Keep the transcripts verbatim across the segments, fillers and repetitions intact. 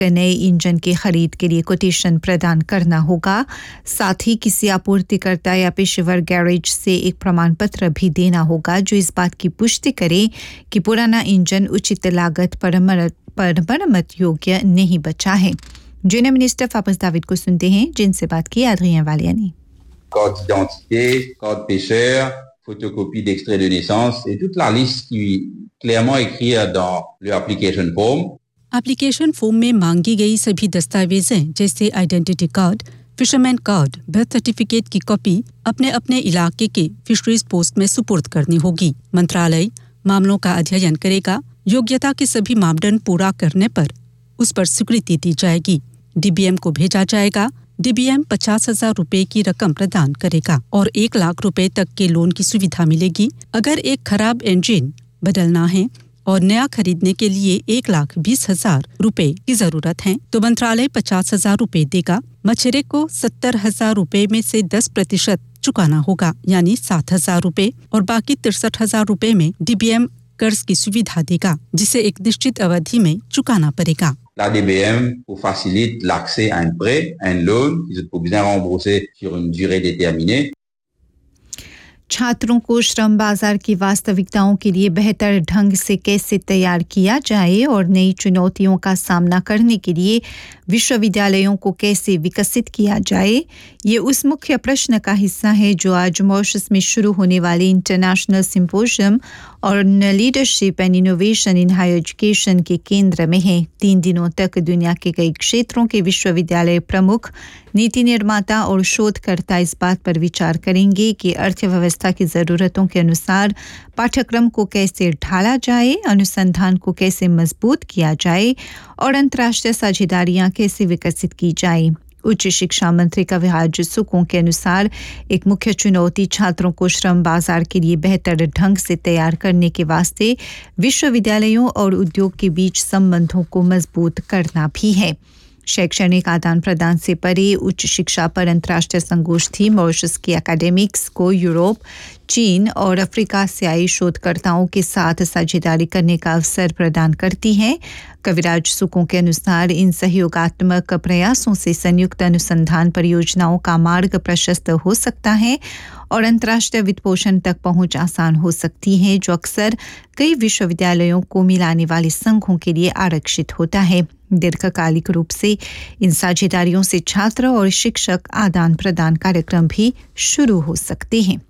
नए इंजन की खरीद के लिए कोटेशन प्रदान करना होगा। साथ ही किसी आपूर्तिकर्ता या पेशेवर गैरेज से एक प्रमाण पत्र भी देना होगा जो इस बात की पुष्टि करे कि पुराना इंजन उचित लागत पर मरम्मत योग्य नहीं बचा है। जूनियर मिनिस्टर फापस दाविद को सुनते हैं, जिनसे बात की आद्रियां वालियानी। Code d'identité, code pêcheur, photocopie d'extrait de naissance et toute la liste qui est clairement écrite dans le application form. Application form में मांगी गई सभी दस्तावेजें जैसे identity card, fisherman card, birth certificate की कॉपी अपने अपने इलाके के फिशरीज पोस्ट में सुपुर्द करनी होगी। मंत्रालय मामलों का अध्ययन करेगा। योग्यता के सभी मापदंड पूरा करने पर उस पर स्वीकृति दी जाएगी। डीबीएम को भेजा जाएगा। डीबीएम पचास हजार रुपए की रकम प्रदान करेगा और एक लाख रुपए तक के लोन की सुविधा मिलेगी। अगर एक खराब इंजन बदलना है और नया खरीदने के लिए एक लाख बीस हजार रुपए की जरूरत है तो मंत्रालय पचास हजार रुपए देगा। मछेरे को सत्तर हजार रुपए में से दस प्रतिशत चुकाना होगा, यानी सात हजार रुपए, और बाकी तिरसठ हजार रुपए में डीबीएम कर्ज की सुविधा देगा, जिसे एक निश्चित अवधि में चुकाना पड़ेगा। La D B M vous facilite l'accès à un prêt, un loan, qui vous bien rembourser sur une durée déterminée. छात्रों को श्रम बाजार की वास्तविकताओं के लिए बेहतर ढंग से कैसे तैयार किया जाए और नई चुनौतियों का सामना करने के लिए विश्वविद्यालयों को कैसे विकसित किया जाए, ये उस मुख्य प्रश्न का हिस्सा है जो आज मॉरिशस में शुरू होने वाले इंटरनेशनल सिंपोजियम और leadership and innovation in higher education के केंद्र में है। तीन दिनों तक दुनिया के कई क्षेत्रों के विश्वविद्यालय प्रमुख, नीति निर्माता और शोधकर्ता इस बात पर विचार करेंगे कि अर्थव्यवस्था की ज़रूरतों के अनुसार पाठ्यक्रम को कैसे ढाला जाए, अनुसंधान को कैसे मजबूत किया जाए और अंतर्राष्ट्रीय साझेदारियां कैसे विकसित की जाए। उच्च शिक्षा मंत्री कविराज सुकों के अनुसार एक मुख्य चुनौती छात्रों को श्रम बाजार के लिए बेहतर ढंग से तैयार करने के वास्ते विश्वविद्यालयों और उद्योग के बीच संबंधों को मजबूत करना भी है। शैक्षणिक आदान प्रदान से परे उच्च शिक्षा पर अंतर्राष्ट्रीय संगोष्ठी मॉरिशस की एकेडमिक्स को यूरोप, चीन और अफ्रीका से आए शोधकर्ताओं के साथ साझेदारी करने का अवसर प्रदान करती है। कविराज सुकों के अनुसार इन सहयोगात्मक प्रयासों से संयुक्त अनुसंधान परियोजनाओं का मार्ग प्रशस्त हो सकता है और अंतर्राष्ट्रीय वित्तपोषण तक पहुंच आसान हो सकती है, जो अक्सर कई विश्वविद्यालयों को मिलाने वाले संघों के लिए आरक्षित होता है। दीर्घकालिक रूप से इन साझेदारियों से छात्र और शिक्षक आदान प्रदान कार्यक्रम भी शुरू हो सकते हैं।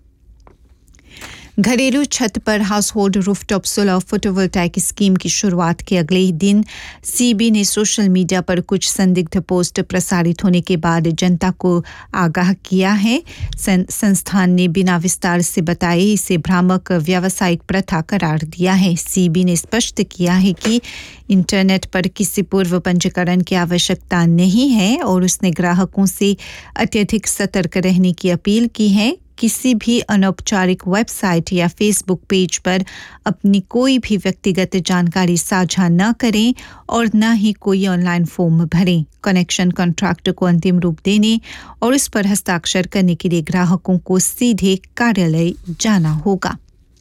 घरेलू छत पर house hold rooftop solar photovoltaic scheme की शुरुआत के अगले ही दिन सीबी ने सोशल मीडिया पर कुछ संदिग्ध पोस्ट प्रसारित होने के बाद जनता को आगाह किया है। संस्थान ने बिना विस्तार से बताए इसे भ्रामक व्यावसायिक प्रथा करार दिया है। सीबी ने स्पष्ट किया है कि इंटरनेट पर किसी पूर्व पंजीकरण की आवश्यकता नहीं है और उसने ग्राहकों से अत्यधिक सतर्क रहने की अपील की है। किसी भी अनौपचारिक वेबसाइट या फेसबुक पेज पर अपनी कोई भी व्यक्तिगत जानकारी साझा न करें और न ही कोई ऑनलाइन फॉर्म भरें। कनेक्शन कॉन्ट्रैक्ट को अंतिम रूप देने और उस पर हस्ताक्षर करने के लिए ग्राहकों को सीधे कार्यालय जाना होगा।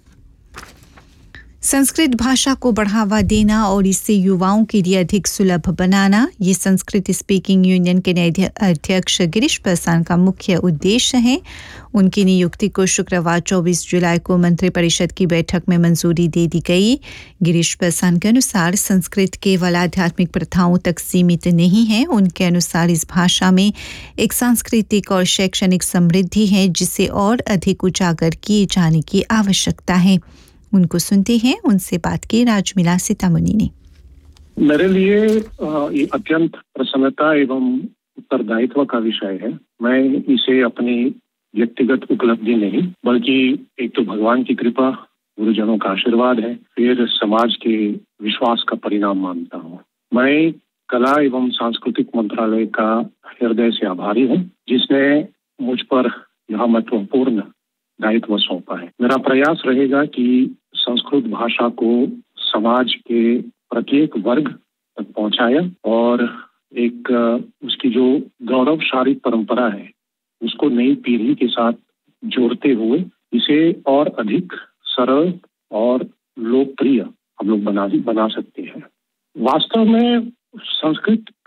संस्कृत भाषा को बढ़ावा देना और इससे युवाओं के लिए अधिक सुलभ बनाना, ये संस्कृत स्पीकिंग यूनियन के नए अध्यक्ष गिरीश प्रसाद का मुख्य उद्देश्य है। उनकी नियुक्ति को शुक्रवार चौबीस जुलाई को मंत्रिपरिषद की बैठक में मंजूरी दे दी गई। गिरीश प्रसाद के अनुसार संस्कृत केवल आध्यात्मिक प्रथाओं तक सीमित नहीं है। उनके अनुसार इस भाषा में एक सांस्कृतिक और शैक्षणिक समृद्धि है जिसे और अधिक उजागर किए जाने की आवश्यकता है। उनको सुनते हैं, उनसे बात की राजमिला सीतामणी ने। मेरे लिए ये अत्यंत प्रसन्नता एवं उत्तरदायित्व का विषय है। मैं इसे अपनी व्यक्तिगत उपलब्धि नहीं बल्कि एक तो भगवान की कृपा, गुरुजनों का आशीर्वाद है, फिर समाज के विश्वास का परिणाम मानता हूँ। मैं कला एवं सांस्कृतिक मंत्रालय का हृदय से आभारी हूँ जिसने मुझ पर यह महत्वपूर्ण दायित्व सौंपा है। मेरा प्रयास रहेगा कि संस्कृत भाषा को समाज के प्रत्येक वर्ग तक पहुंचाया और एक उसकी जो गौरवशाली परंपरा है उसको नई पीढ़ी के साथ जोड़ते हुए इसे और अधिक सरल और लोकप्रिय हम लोग बना बना सकते हैं। वास्तव में संस्कृत